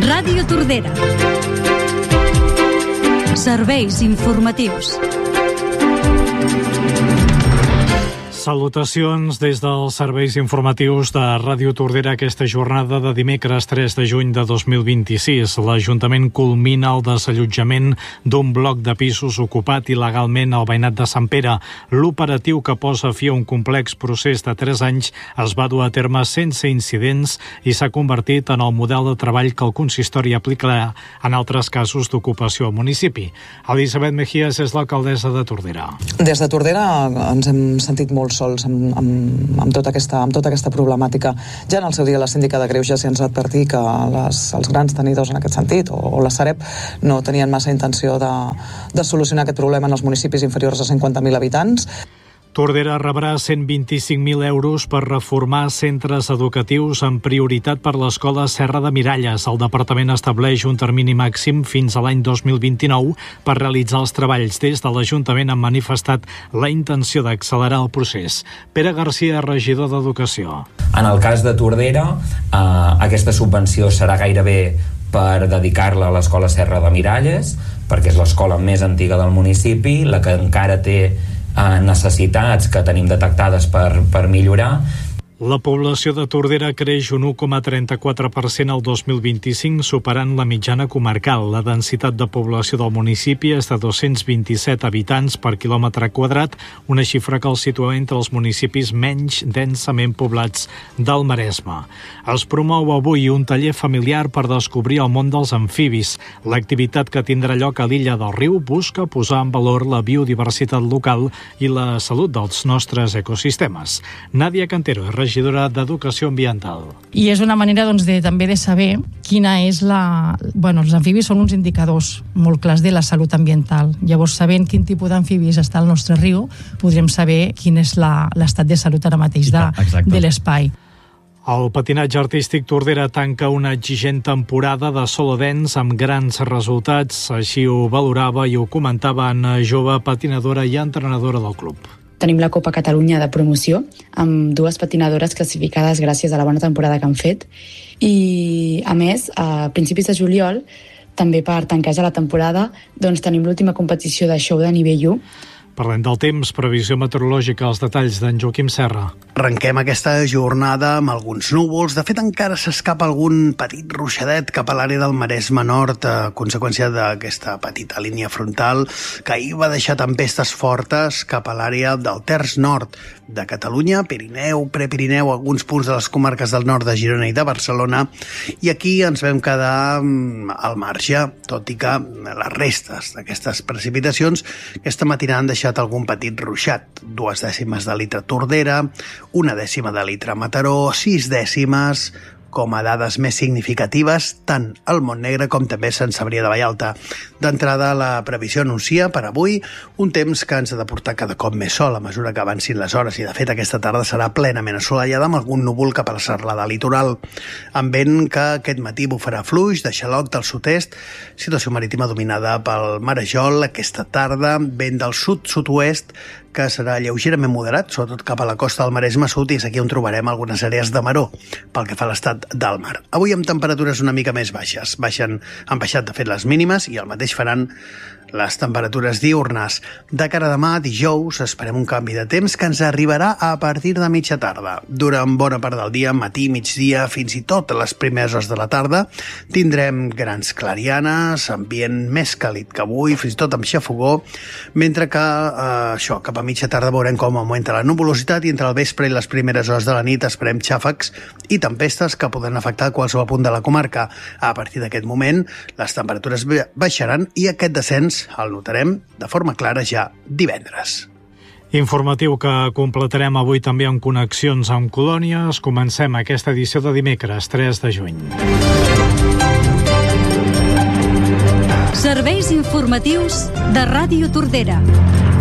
Ràdio Tordera. Serveis informatius. Salutacions des dels serveis informatius de Ràdio Tordera aquesta jornada de dimecres 3 de juny de 2026. L'Ajuntament culmina el desallotjament d'un bloc de pisos ocupat il·legalment al veïnat de Sant Pere. L'operatiu, que posa fi a un complex procés de 3 anys, es va dur a terme sense incidents i s'ha convertit en el model de treball que el consistori aplicarà en altres casos d'ocupació al municipi. Elisabet Mejías és l'alcaldessa de Tordera. Des de Tordera ens hem sentit molt sols amb tota aquesta problemàtica. Ja en el seu dia la síndica de Greuges ja ens va advertir que els grans tenidors en aquest sentit, o la Sareb, no tenien massa intenció de solucionar aquest problema en els municipis inferiors a 50.000 habitants. Tordera rebrà 125.000 euros per reformar centres educatius amb prioritat per l'escola Serra de Miralles. El departament estableix un termini màxim fins a l'any 2029 per realitzar els treballs. Des de l'Ajuntament han manifestat la intenció d'accelerar el procés. Pere Garcia, regidor d'Educació. En el cas de Tordera, aquesta subvenció serà gairebé per dedicar-la a l'escola Serra de Miralles, perquè és l'escola més antiga del municipi, la que encara té necessitats que tenim detectades per millorar. La població de Tordera creix un 1,34% al 2025, superant la mitjana comarcal. La densitat de població del municipi és de 227 habitants per quilòmetre quadrat, una xifra que el situa entre els municipis menys densament poblats del Maresme. Es promou avui un taller familiar per descobrir el món dels amfibis. L'activitat, que tindrà lloc a l'Illa del Riu, busca posar en valor la biodiversitat local i la salut dels nostres ecosistemes. Nàdia Cantero és regidora d'Educació Ambiental. I és una manera també de saber quina és els amfibis són uns indicadors molt clars de la salut ambiental. Llavors, sabent quin tipus d'amfibis està al nostre riu, podrem saber quin és l'estat de salut ara mateix de l'espai. El patinatge artístic Tordera tanca una exigent temporada de solo dance amb grans resultats. Així ho valorava i ho comentava Anna, jove patinadora i entrenadora del club. Tenim la Copa Catalunya de promoció amb 2 patinadores classificades gràcies a la bona temporada que han fet. I, a més, a principis de juliol, també per tancar ja la temporada, tenim l'última competició de show de nivell 1. Parlem del temps, previsió meteorològica, els detalls d'en Joaquim Serra. Arrenquem aquesta jornada amb alguns núvols. De fet, encara s'escapa algun petit ruixadet cap a l'àrea del Maresme Nord a conseqüència d'aquesta petita línia frontal que ahir va deixar tempestes fortes cap a l'àrea del terç nord de Catalunya, Pirineu, Prepirineu, alguns punts de les comarques del nord de Girona i de Barcelona, i aquí ens vam quedar al marge, tot i que les restes d'aquestes precipitacions aquesta matinada han deixat algun petit ruixat. 2 dècimes de litre a Tordera, 1 dècima de litre a Mataró, 6 dècimes com a dades més significatives tant al Montnegre com també a Sant Cebrià de Vallalta. D'entrada, la previsió anuncia per avui un temps que ens ha de portar cada cop més sol a mesura que avancin les hores, i de fet aquesta tarda serà plenament assolellada amb algun núvol cap a la serralada litoral, amb vent que aquest matí bufarà fluix de xaloc del sud-est, situació marítima dominada pel marejol. Aquesta tarda, vent del sud-sud-oest que serà lleugerament moderat, sobretot cap a la costa del Maresme Sud, i és aquí on trobarem algunes àrees de maró pel que fa a l'estat del mar. Avui amb temperatures una mica més baixes. Han baixat de fet les mínimes i el mateix faran les temperatures diürnes. De cara a demà, dijous, esperem un canvi de temps que ens arribarà a partir de mitja tarda. Durant bona part del dia, matí, migdia, fins i tot a les primeres hores de la tarda, tindrem grans clarianes, ambient més càlid que avui, fins i tot amb xafogó, mentre que cap a mitja tarda veurem com augmenta la nuvolositat i entre el vespre i les primeres hores de la nit esperem xàfecs i tempestes que poden afectar qualsevol punt de la comarca. A partir d'aquest moment, les temperatures baixaran i aquest descens el notarem de forma clara ja divendres. Informatiu que completarem avui també amb connexions amb colònies. Comencem aquesta edició de dimecres 3 de juny. Serveis informatius de Ràdio Tordera.